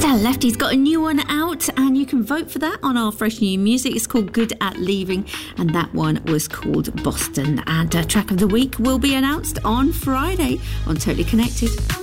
Yeah, Lefty's got a new one out and you can vote for that on our Fresh New Music. It's called Good at Leaving and that one was called Boston. And Track of the Week will be announced on Friday on Totally Connected.